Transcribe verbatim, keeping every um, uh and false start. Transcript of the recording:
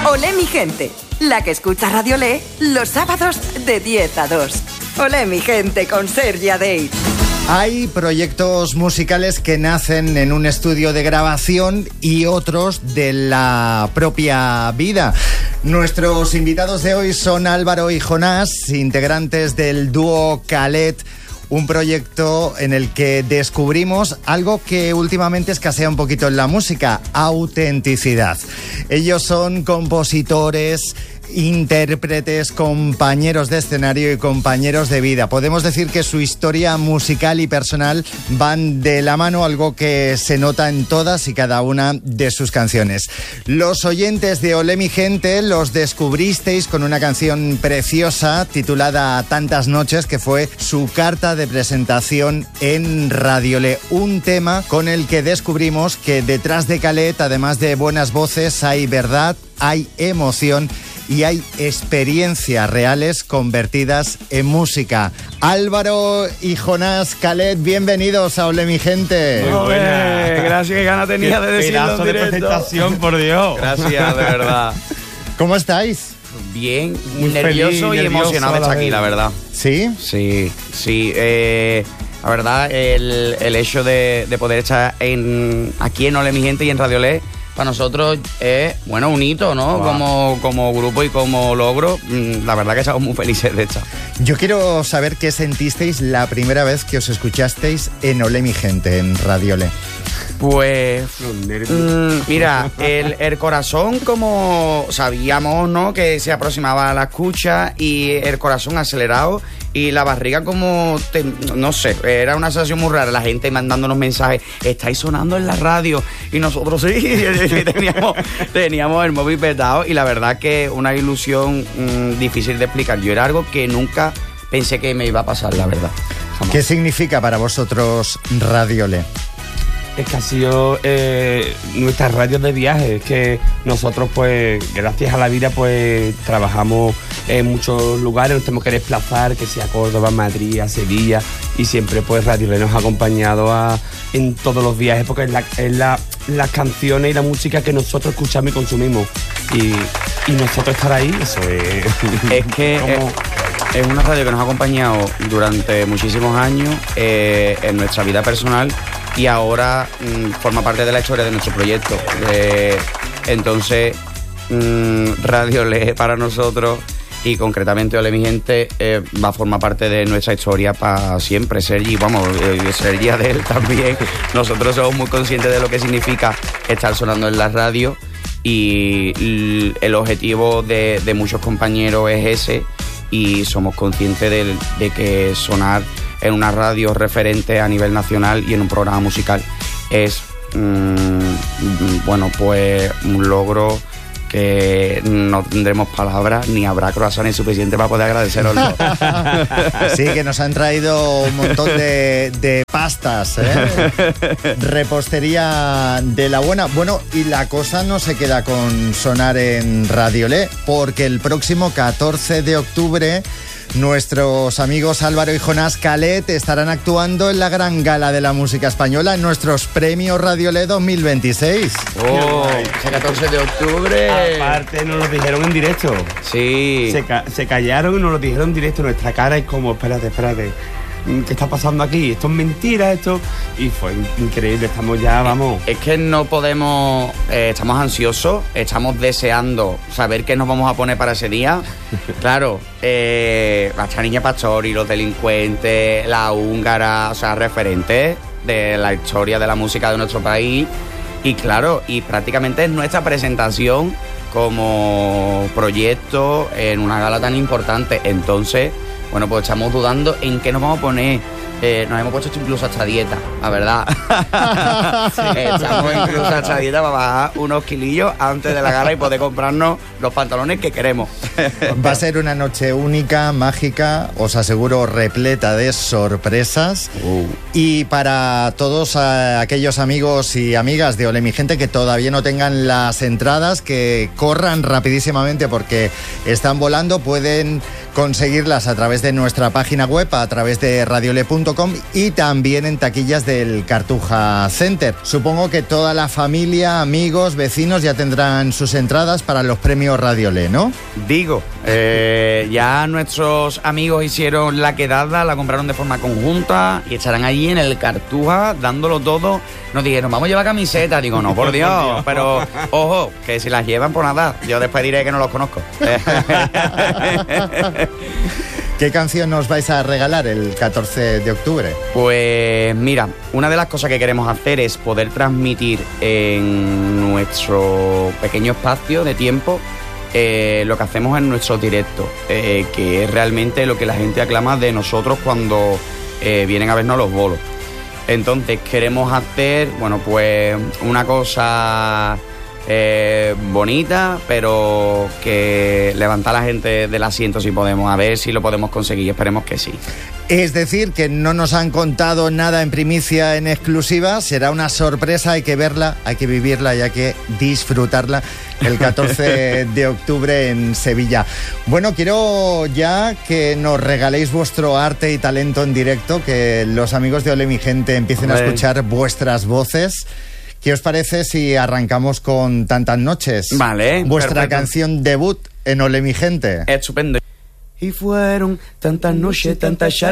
Olé mi gente, la que escucha Radio Olé los sábados de diez a dos. Olé mi gente con Sergia Date. Hay proyectos musicales que nacen en un estudio de grabación y otros de la propia vida. Nuestros invitados de hoy son Álvaro y Jonás, integrantes del dúo Calet, un proyecto en el que descubrimos algo que últimamente escasea un poquito en la música: autenticidad. Ellos son compositores, intérpretes, compañeros de escenario y compañeros de vida. Podemos decir que su historia musical y personal van de la mano, algo que se nota en todas y cada una de sus canciones. Los oyentes de Olé mi gente los descubristeis con una canción preciosa titulada Tantas noches, que fue su carta de presentación en Radio Olé. Un tema con el que descubrimos que detrás de Calet, además de buenas voces, hay verdad, hay emoción y hay experiencias reales convertidas en música. Álvaro y Jonás, Calet, bienvenidos a Olé mi gente. Muy buena. Gracias, que gana tenía de decirlo en directo. De presentación, por Dios. Gracias, de verdad. ¿Cómo estáis? Bien, muy nervioso feliz, y emocionado de estar aquí, la verdad. ¿Sí? Sí, sí. Eh, la verdad, el, el hecho de, de poder estar en, aquí en Olé mi gente y en Radio Olé, para nosotros es, bueno, un hito, ¿no? Wow. Como, como grupo y como logro. La verdad que estamos muy felices de estar. Yo quiero saber qué sentisteis la primera vez que os escuchasteis en Olé mi gente, en Radio Olé. Pues, mmm, mira, el, el corazón, como sabíamos, ¿no?, que se aproximaba a la escucha, y el corazón acelerado y la barriga como, te, no sé, era una sensación muy rara. La gente mandándonos mensajes: estáis sonando en la radio, y nosotros sí, teníamos, teníamos el móvil petado, y la verdad que una ilusión mmm, difícil de explicar. Yo era algo que nunca pensé que me iba a pasar, la verdad. Jamás. ¿Qué significa para vosotros Radio Olé? Es que ha sido eh, nuestra radio de viaje. Es que nosotros, pues, gracias a la vida, pues, trabajamos en muchos lugares, nos tenemos que desplazar, que sea a Córdoba, Madrid, a Sevilla, y siempre, pues, Radio Olé nos ha acompañado a, en todos los viajes, porque es, la, es la, las canciones y la música que nosotros escuchamos y consumimos. Y, y nosotros estar ahí, eso es... Es que... Como, es, es una radio que nos ha acompañado durante muchísimos años eh, en nuestra vida personal, y ahora mmm, forma parte de la historia de nuestro proyecto. Eh, entonces, mmm, Radio Olé para nosotros, y concretamente Olé mi gente, eh, va a formar parte de nuestra historia para siempre. Sergi, vamos, eh, Sergi de él también. Nosotros somos muy conscientes de lo que significa estar sonando en la radio, y el objetivo de, de muchos compañeros es ese, y somos conscientes de, de que sonar en una radio referente a nivel nacional y en un programa musical es, mmm, bueno, pues un logro que no tendremos palabras, ni habrá croissants suficientes para poder agradeceroslo. Sí, que nos han traído un montón de, de pastas, ¿eh? Repostería de la buena. Bueno, y la cosa no se queda con sonar en Radio Olé, porque el próximo catorce de octubre nuestros amigos Álvaro y Jonás, Calet, estarán actuando en la gran gala de la música española, en nuestros premios Radio Olé dos mil veintiséis. ¡Oh! Ese catorce de octubre. Aparte, nos lo dijeron en directo. Sí. Se, ca- se callaron y nos lo dijeron en directo. Nuestra cara es como: espérate, espérate, ¿qué está pasando aquí? Esto es mentira, esto. Y fue increíble, estamos ya, vamos. Es que no podemos, eh, estamos ansiosos, estamos deseando saber qué nos vamos a poner para ese día. Claro, eh, la Niña Pastor y los Delincuentes, la Húngara, o sea, referentes de la historia de la música de nuestro país. Y claro, y prácticamente es nuestra presentación como proyecto en una gala tan importante. Entonces, bueno, pues estamos dudando en qué nos vamos a poner. Eh, nos hemos puesto incluso hasta dieta, la verdad. Sí. Estamos incluso hasta dieta para bajar unos kilillos antes de la gala y poder comprarnos los pantalones que queremos. Va a ser una noche única, mágica, os aseguro, repleta de sorpresas. Uh. Y para todos uh, aquellos amigos y amigas de Olé mi gente que todavía no tengan las entradas, que corran rapidísimamente porque están volando, pueden conseguirlas a través de nuestra página web, a través de radiole punto com y también en taquillas del Cartuja Center. Supongo que toda la familia, amigos, vecinos ya tendrán sus entradas para los premios Radiole, ¿no? Digo, eh, ya nuestros amigos hicieron la quedada, la compraron de forma conjunta y estarán allí en el Cartuja dándolo todo. Nos dijeron, vamos a llevar camiseta. Digo, no, por Dios, pero ojo, que si las llevan, por nada. Yo después diré que no los conozco. ¿Qué canción nos vais a regalar el catorce de octubre? Pues mira, una de las cosas que queremos hacer es poder transmitir en nuestro pequeño espacio de tiempo eh, lo que hacemos en nuestros directos, eh, que es realmente lo que la gente aclama de nosotros cuando eh, vienen a vernos los bolos. Entonces queremos hacer, bueno, pues una cosa eh, bonita, pero que levanta a la gente del asiento si podemos, a ver si lo podemos conseguir, esperemos que sí. Es decir, que no nos han contado nada en primicia, en exclusiva, será una sorpresa, hay que verla, hay que vivirla y hay que disfrutarla el catorce de octubre en Sevilla. Bueno, quiero ya que nos regaléis vuestro arte y talento en directo, que los amigos de Ole mi Gente empiecen a escuchar vuestras voces. ¿Qué os parece si arrancamos con Tantas Noches? Vale. Vuestra perfecto. canción debut en Ole mi Gente. Estupendo. Y fueron tantas noches, tantas